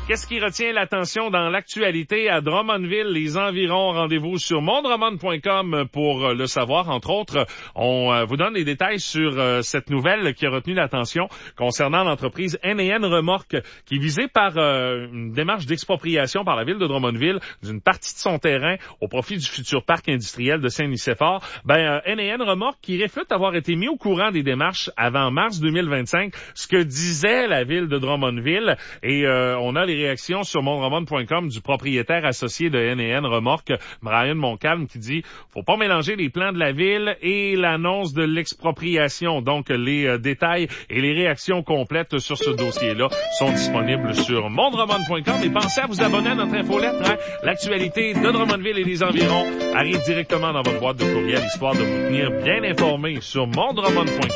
Qu'est-ce qui retient l'attention dans l'actualité à Drummondville, les environs? Rendez-vous sur mondrommond.com pour le savoir. Entre autres, on vous donne les détails sur cette nouvelle qui a retenu l'attention concernant l'entreprise N&N Remorque qui est visée par une démarche d'expropriation par la ville de Drummondville d'une partie de son terrain au profit du futur parc industriel de Saint-Nicéphore. N&N Remorque qui réfute avoir été mis au courant des démarches avant mars 2025, ce que disait la ville de Drummondville. Et on a les réactions sur mondrommond.com du propriétaire associé de N&N Remorque, Brian Montcalm, qui dit « Faut pas mélanger les plans de la ville et l'annonce de l'expropriation ». Donc, les détails et les réactions complètes sur ce dossier-là sont disponibles sur mondrommond.com. Et pensez à vous abonner à notre infolettre. L'actualité de Drummondville et les environs arrive directement dans votre boîte de courriel, histoire de vous tenir bien informé sur mondrommond.com.